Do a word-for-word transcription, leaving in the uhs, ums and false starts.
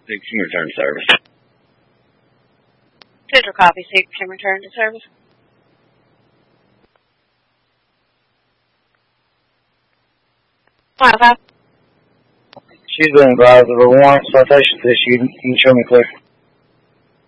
Six can return to service. Central copy, six can return to service. Five, five. She's been advised of a warrant citation issued. You can show me clear.